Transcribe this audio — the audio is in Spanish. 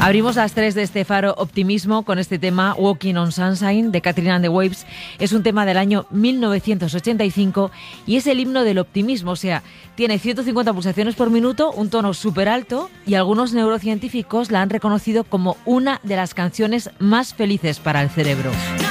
Abrimos las 3 de este Faro Optimismo con este tema Walking on Sunshine de Katrina and the Waves. Es un tema del año 1985 y es el himno del optimismo, o sea, tiene 150 pulsaciones por minuto, un tono súper alto y algunos neurocientíficos la han reconocido como una de las canciones más felices para el cerebro.